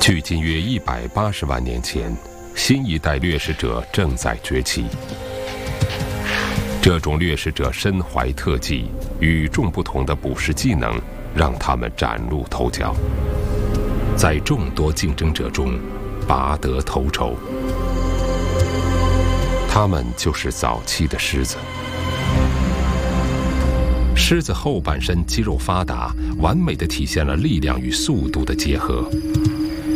距今约180万年前，新一代掠食者正在崛起。这种掠食者身怀特技，与众不同的捕食技能，让他们崭露头角，在众多竞争者中拔得头筹。他们就是早期的狮子。狮子后半身肌肉发达，完美地体现了力量与速度的结合。